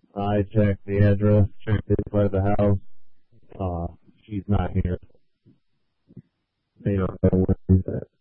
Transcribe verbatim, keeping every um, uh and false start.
I checked the address, checked inside the house. Uh, she's not here. They don't know where she's at.